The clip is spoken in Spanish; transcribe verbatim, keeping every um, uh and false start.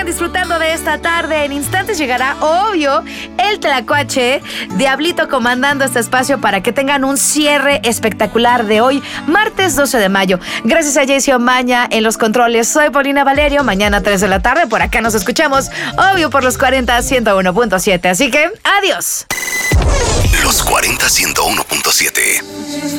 Disfrutando de esta tarde, en instantes llegará, obvio, el Tlacuache, Diablito comandando este espacio para que tengan un cierre espectacular de hoy, martes doce de mayo. Gracias a Jessy Omaña en los controles. Soy Paulina Valerio, mañana tres de la tarde, por acá nos escuchamos, obvio, por los cuarenta ciento uno punto siete. Así que, adiós. Los cuarenta ciento uno punto siete.